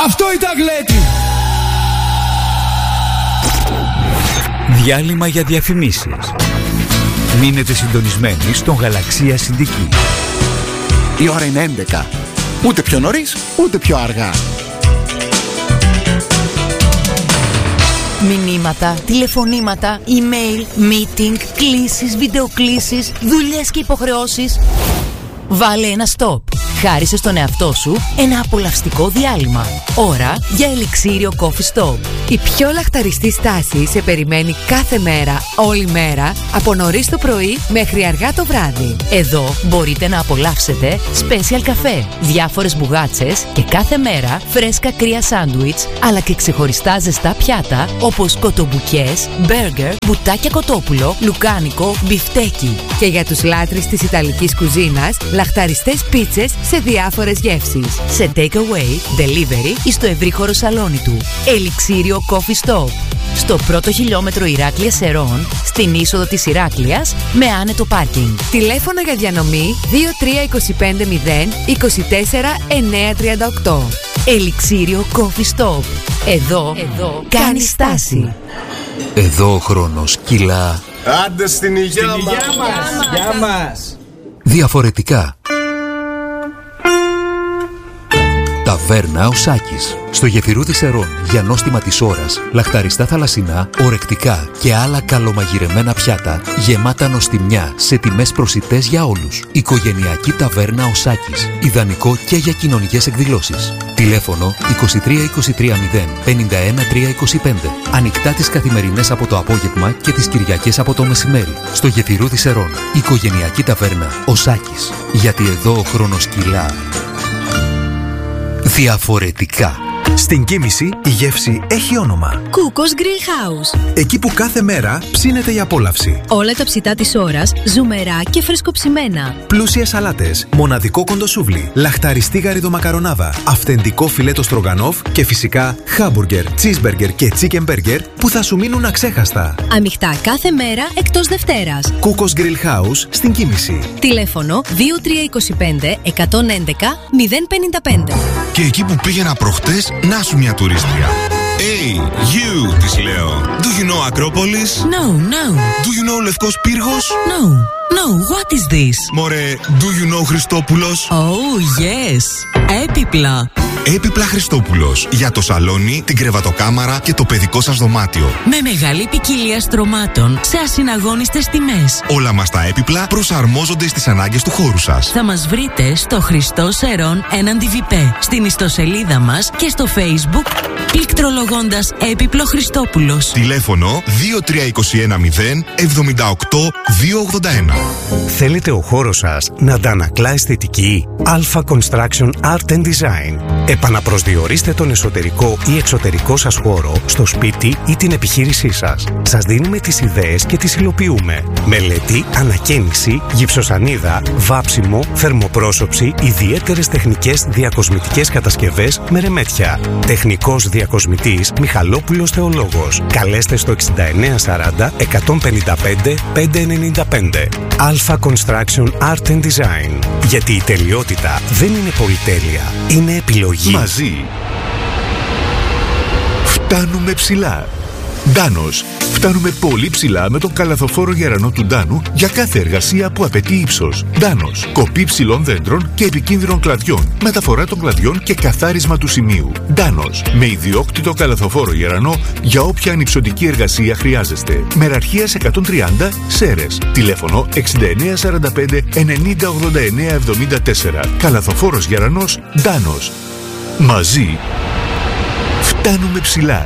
Αυτό ήταν γλέτη. Διάλειμμα για διαφημίσεις. Μείνετε συντονισμένοι στον Γαλαξία Συντική. Η ώρα είναι 11. Ούτε πιο νωρίς, ούτε πιο αργά. Μηνύματα, τηλεφωνήματα, email, meeting, κλήσεις, βιντεοκλήσεις, δουλειές και υποχρεώσεις. Βάλε ένα stop. Χάρισε στον εαυτό σου ένα απολαυστικό διάλειμμα. Ώρα για Ελιξίριο Coffee Stop. Η πιο λαχταριστή στάση σε περιμένει κάθε μέρα, όλη μέρα, από νωρίς το πρωί μέχρι αργά το βράδυ. Εδώ μπορείτε να απολαύσετε special καφέ, διάφορες μπουγάτσες και κάθε μέρα φρέσκα κρύα σάντουιτς, αλλά και ξεχωριστά ζεστά πιάτα όπως κοτομπουκιές, μπέργκερ, μπουτάκια κοτόπουλο, λουκάνικο, μπιφτέκι. Και για τους λάτρεις της Ιταλικής κουζίνας, λαχταριστές πίτσες σε διάφορες γεύσεις. Σε takeaway, delivery ή στο ευρύχωρο σαλόνι του. Ελιξίριο Coffee Stop. Στο πρώτο χιλιόμετρο Ηράκλεια Σερών, στην είσοδο της Ηράκλειας, με άνετο πάρκινγκ. Τηλέφωνα για διανομή 23250 24 938. Ελιξίριο Coffee Stop. Εδώ κάνει στάση. Εδώ ο χρόνος κυλά. Άντε στην υγεία μας. Διαφορετικά. Ταβέρνα ο Σάκης. Στο Γεφυρούδι Σερών, για νόστιμα της ώρας, λαχταριστά θαλασσινά, ορεκτικά και άλλα καλομαγειρεμένα πιάτα, γεμάτα νοστιμιά, σε τιμές προσιτές για όλους. Οικογενειακή ταβέρνα ο Σάκης. Ιδανικό και για κοινωνικές εκδηλώσεις. Τηλέφωνο 23 51 325. Ανοιχτά τις καθημερινές από το απόγευμα και τις Κυριακές από το μεσημέρι. Στο Γεφυρούδι Σερών, οικογενειακή ταβέρνα ο Σάκης. Γιατί εδώ ο χρόνος κυλά. Διαφορετικά. Στην Κίμηση η γεύση έχει όνομα. Κούκος Grill House. Εκεί που κάθε μέρα ψήνεται η απόλαυση. Όλα τα ψητά της ώρας, ζουμερά και φρεσκοψημένα. Πλούσιες σαλάτες, μοναδικό κοντοσούβλι, λαχταριστή γαριδομακαρονάδα, αυθεντικό φιλέτο στρογανόφ και φυσικά χάμπουργκερ, τσίσμπεργκερ και τσίκεν μπέργκερ που θα σου μείνουν αξέχαστα. Ανοιχτά κάθε μέρα εκτός Δευτέρας. Κούκος Grill House στην Κίμηση. Τηλέφωνο 2325 111 055. Και εκεί που πήγαινα προχτές, να σου μια τουρίστρια. Hey, you, της λέω. Do you know Acropolis? No. Do you know Λευκός Πύργος? No, what is this? Μωρέ, do you know Χριστόπουλος? Oh, yes. Έπιπλα. Έπιπλα Χριστόπουλος. Για το σαλόνι, την κρεβατοκάμαρα και το παιδικό σας δωμάτιο. Με μεγάλη ποικιλία στρωμάτων σε ασυναγώνιστες τιμές. Όλα μας τα έπιπλα προσαρμόζονται στις ανάγκες του χώρου σας. Θα μας βρείτε στο Χριστό Σερών έναντι Βιπέ, στην ιστοσελίδα μας και στο Facebook, πληκτρολογώντας Έπιπλο Χριστόπουλος. Τηλέφωνο 2321 0 78 281. Θέλετε ο χώρος σας να αντανακλά αισθητική? Alpha Construction Art and Design. Επαναπροσδιορίστε τον εσωτερικό ή εξωτερικό σας χώρο στο σπίτι ή την επιχείρησή σας. Σας δίνουμε τις ιδέες και τις υλοποιούμε. Μελέτη, ανακαίνιση, γυψοσανίδα, βάψιμο, θερμοπρόσωψη, ιδιαίτερες τεχνικές διακοσμητικές κατασκευές με ρεμέτια. Τεχνικός διακοσμητής Μιχαλόπουλος Θεολόγος. Καλέστε στο 6940 155 595. Alpha Construction Art and Design. Γιατί η τελειότητα δεν είναι πολυτέλεια, είναι επιλογή. Μαζί φτάνουμε ψηλά. Ντάνος. Φτάνουμε πολύ ψηλά με τον καλαθοφόρο γερανό του Ντάνου για κάθε εργασία που απαιτεί ύψος. Ντάνος. Κοπή ψηλών δέντρων και επικίνδυνων κλαδιών. Μεταφορά των κλαδιών και καθάρισμα του σημείου. Ντάνος. Με ιδιόκτητο καλαθοφόρο γερανό για όποια ανυψωτική εργασία χρειάζεστε. Μεραρχίας 130 Σέρες. Τηλέφωνο 6945 9089 74. Καλαθοφόρος γερανός Ντάνος. Μαζί φτάνουμε ψηλά.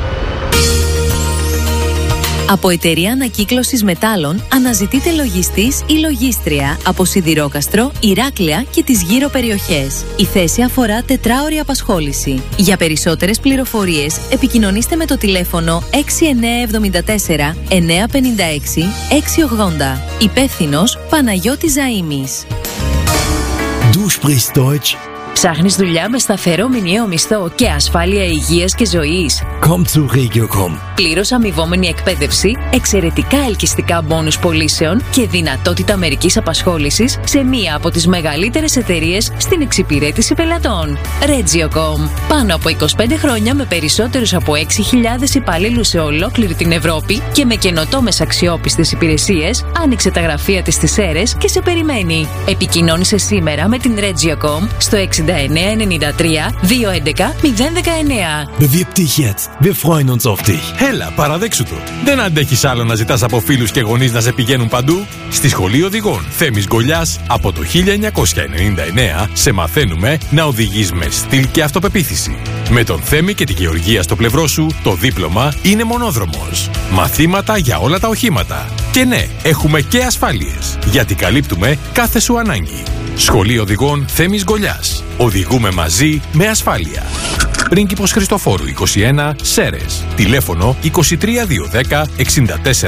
Από εταιρεία ανακύκλωσης μετάλλων αναζητείτε λογιστής ή λογίστρια από Σιδηρόκαστρο, Ηράκλεια και τις γύρω περιοχές. Η θέση αφορά τετράωρη απασχόληση. Για περισσότερες πληροφορίες επικοινωνήστε με το τηλέφωνο 6974 956 680. Υπεύθυνος Παναγιώτης Ζαΐμης. Du sprichst Deutsch? Ψάχνεις δουλειά με σταθερό μηνιαίο μισθό και ασφάλεια υγείας και ζωής? Komm zu Regiocom. Πλήρως αμοιβόμενη εκπαίδευση, εξαιρετικά ελκυστικά μπόνους πωλήσεων και δυνατότητα μερικής απασχόλησης σε μία από τις μεγαλύτερες εταιρείες στην εξυπηρέτηση πελατών. Regiocom. Πάνω από 25 χρόνια με περισσότερους από 6.000 υπαλλήλους σε ολόκληρη την Ευρώπη και με καινοτόμες αξιόπιστες υπηρεσίες, άνοιξε τα γραφεία της στις Σέρρες και σε περιμένει. Επικοινώνησε σήμερα με την Regiocom στο 6993 211 019. Bewirb dich jetzt. Wir freuen uns auf dich. Έλα, παραδέξου το. Δεν αντέχεις άλλο να ζητάς από φίλους και γονείς να σε πηγαίνουν παντού? Στη Σχολή Οδηγών Θέμης Γκολιάς από το 1999 σε μαθαίνουμε να οδηγείς με στυλ και αυτοπεποίθηση. Με τον Θέμη και τη Γεωργία στο πλευρό σου, το δίπλωμα είναι μονόδρομος. Μαθήματα για όλα τα οχήματα. Και ναι, έχουμε και ασφάλειες, γιατί καλύπτουμε κάθε σου ανάγκη. Σχολή Οδηγών Θέμης Γκολιάς. Οδηγούμε μαζί με ασφάλεια. Πρίγκιπος Χριστοφόρου 21, Σέρρες. Τηλέφωνο 23210 64